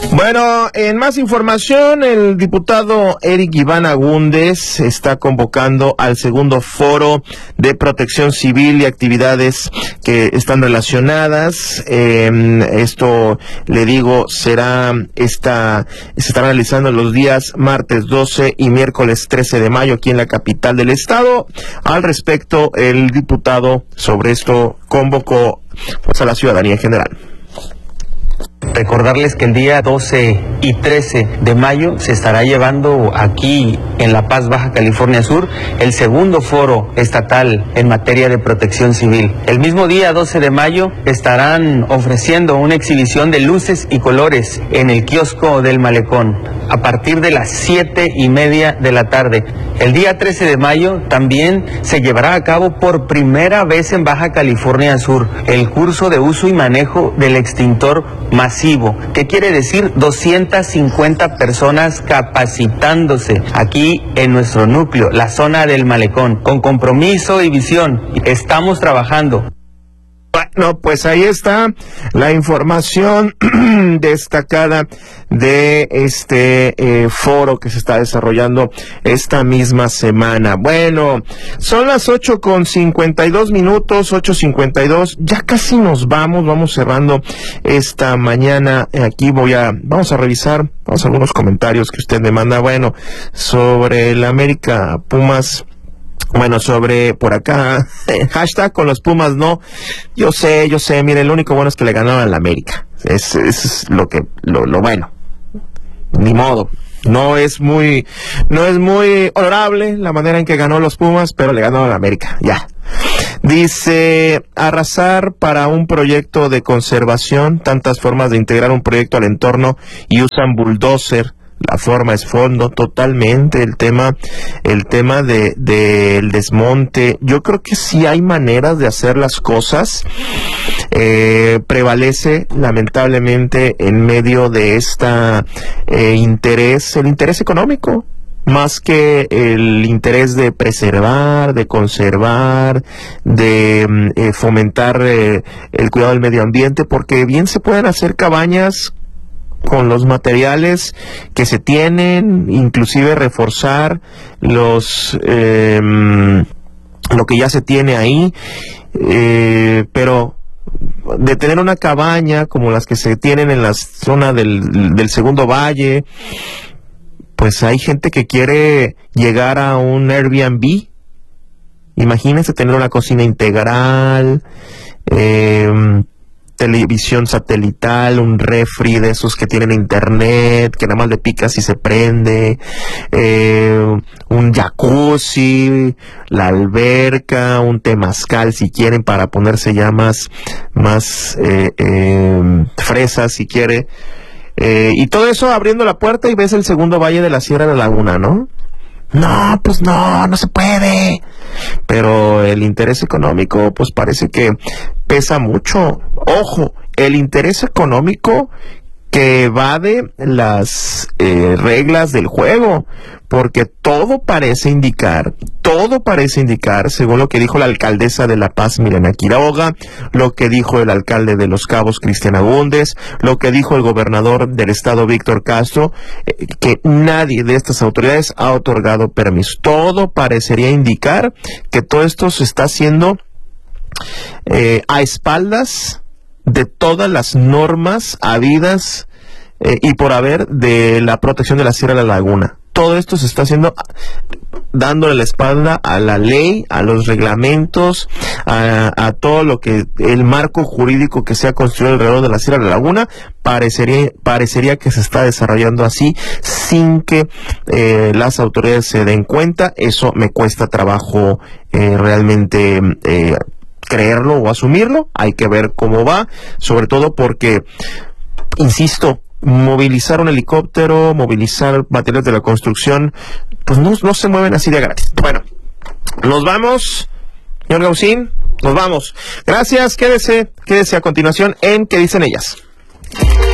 Bueno, en más información, el diputado Eric Iván Agúndez está convocando al segundo foro de protección civil y actividades que están relacionadas. Esto, le digo, se estará realizando los días martes 12 y miércoles 13 de mayo aquí en la capital del estado. Al respecto, el diputado sobre esto convocó a la ciudadanía en general. Recordarles que el día 12 y 13 de mayo se estará llevando aquí en La Paz, Baja California Sur, el segundo foro estatal en materia de protección civil. El mismo día 12 de mayo estarán ofreciendo una exhibición de luces y colores en el kiosco del Malecón a partir de las 7:30 de la tarde. El día 13 de mayo también se llevará a cabo por primera vez en Baja California Sur el curso de uso y manejo del extintor masivo. ¿Qué quiere decir? 250 personas capacitándose aquí en nuestro núcleo, la zona del Malecón, con compromiso y visión. Estamos trabajando. Bueno, pues ahí está la información destacada de este foro que se está desarrollando esta misma semana. Bueno, son las 8:52 minutos, 8:52, ya casi nos vamos cerrando esta mañana. Aquí vamos a revisar algunos comentarios que usted me manda, bueno, sobre el América Pumas. Bueno, sobre por acá, hashtag con los Pumas no, yo sé, mire, lo único bueno es que le ganaron a la América, eso es lo bueno, ni modo, no es muy honorable la manera en que ganó los Pumas, pero le ganaron a la América, ya. Dice, arrasar para un proyecto de conservación, tantas formas de integrar un proyecto al entorno y usan bulldozer. La forma es fondo, totalmente. El tema del desmonte. Yo creo que sí hay maneras de hacer las cosas. Prevalece, lamentablemente, en medio de el interés económico, más que el interés de preservar, de conservar, de fomentar el cuidado del medio ambiente, porque bien se pueden hacer cabañas con los materiales que se tienen, inclusive reforzar lo que ya se tiene ahí, pero de tener una cabaña como las que se tienen en la zona del Segundo Valle, pues hay gente que quiere llegar a un Airbnb. Imagínense tener una cocina integral, televisión satelital, un refri de esos que tienen internet, que nada más le picas y se prende, un jacuzzi, la alberca, un temazcal si quieren para ponerse ya más fresas si quiere, y todo eso abriendo la puerta y ves el Segundo Valle de la Sierra de la Laguna, ¿no? No, pues no se puede. Pero el interés económico, pues parece que pesa mucho. Ojo, el interés económico que evade las reglas del juego, porque todo parece indicar, según lo que dijo la alcaldesa de La Paz, Milena Quiroga, lo que dijo el alcalde de Los Cabos, Cristian Agúndez, lo que dijo el gobernador del estado, Víctor Castro, que nadie de estas autoridades ha otorgado permiso. Todo parecería indicar que todo esto se está haciendo a espaldas de todas las normas habidas y por haber de la protección de la Sierra de la Laguna. Todo esto se está haciendo dándole la espalda a la ley, a los reglamentos, a todo lo que el marco jurídico que se ha construido alrededor de la Sierra de la Laguna. Parecería que se está desarrollando así sin que las autoridades se den cuenta. Eso me cuesta trabajo realmente creerlo o asumirlo. Hay que ver cómo va, sobre todo porque, insisto, movilizar un helicóptero, movilizar materiales de la construcción, pues no se mueven así de gratis. Bueno, nos vamos, señor Gaucín, nos vamos. Gracias, quédese a continuación en ¿Qué dicen ellas?